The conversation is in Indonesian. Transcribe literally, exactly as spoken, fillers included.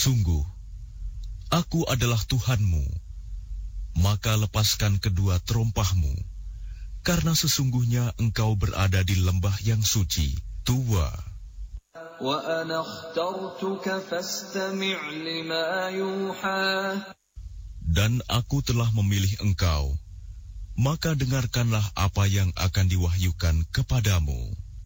Sungguh, aku adalah Tuhanmu, maka lepaskan kedua terompahmu, karena sesungguhnya engkau berada di lembah yang suci, tua. Dan aku telah memilih engkau, maka dengarkanlah apa yang akan diwahyukan kepadamu.